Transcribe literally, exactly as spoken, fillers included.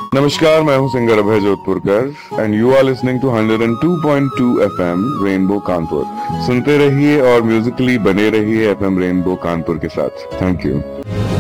नमस्कार, मैं हूं singer Abhay जोधपुरकर and you are listening to one oh two point two FM rainbow Kanpur. सुनते रहिए और म्यूजिकली बने रहिए एफएम रेनबो कानपुर के साथ। Thank you.